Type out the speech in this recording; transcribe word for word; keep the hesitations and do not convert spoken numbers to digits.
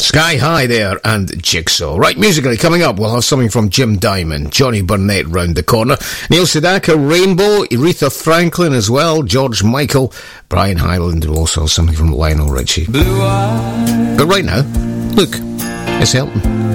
Sky High there and Jigsaw. Right, musically, coming up, we'll have something from Jim Diamond, Johnny Burnett round the corner, Neil Sedaka, Rainbow, Aretha Franklin as well, George Michael, Brian Hyland, and also something from Lionel Richie. Blue eyes. But right now, look, it's Elton.